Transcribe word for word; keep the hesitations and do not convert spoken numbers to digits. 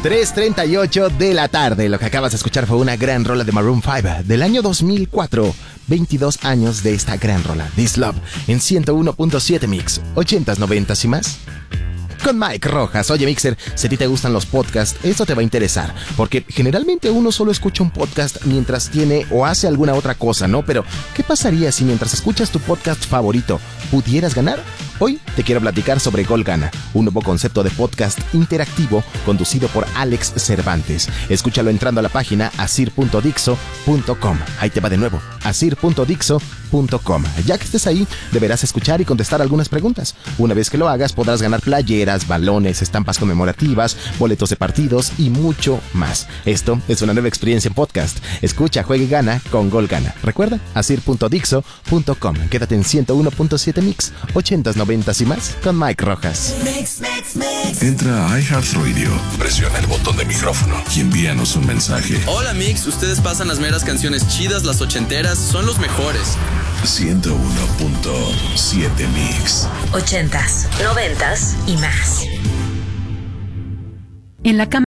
tres treinta y ocho de la tarde. Lo que acabas de escuchar fue una gran rola de Maroon cinco del año dos mil cuatro. veintidós años de esta gran rola, This Love, en ciento uno punto siete Mix, ochentas, noventas y más. Con Mike Rojas. Oye, Mixer, si a ti te gustan los podcasts, esto te va a interesar, porque generalmente uno solo escucha un podcast mientras tiene o hace alguna otra cosa, ¿no? Pero, ¿qué pasaría si mientras escuchas tu podcast favorito pudieras ganar? Hoy te quiero platicar sobre Gol Gana, un nuevo concepto de podcast interactivo conducido por Alex Cervantes. Escúchalo entrando a la página asir punto dixo punto com. Ahí te va de nuevo, asir punto dixo punto com. Ya que estés ahí, deberás escuchar y contestar algunas preguntas. Una vez que lo hagas, podrás ganar playeras, balones, estampas conmemorativas, boletos de partidos y mucho más. Esto es una nueva experiencia en podcast. Escucha, juega y gana con Gol Gana. Recuerda, asir punto dixo punto com. Quédate en ciento uno punto siete Mix, ochentas, noventas y más con Mike Rojas. Mix, mix, mix. Entra a iHeartRadio, presiona el botón de micrófono y envíanos un mensaje. Hola Mix, ustedes pasan las meras canciones chidas, las ochenteras, son los mejores. ciento uno punto siete Mix. Ochentas, noventas y más. En la cama